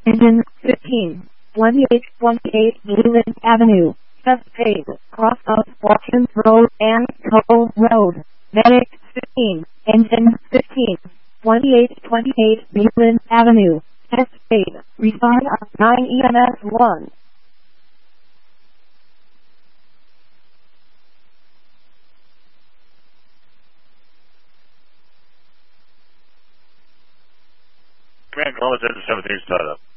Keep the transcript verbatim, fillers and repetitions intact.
Engine fifteen, twenty-eight twenty-eight Newland Avenue, Cascade, cross of Watkins Road and Cole Road. Medic fifteen, Engine fifteen, twenty-eight twenty-eight Newland Avenue, Cascade, respond of nine E M S one. Command call is seventeen startup.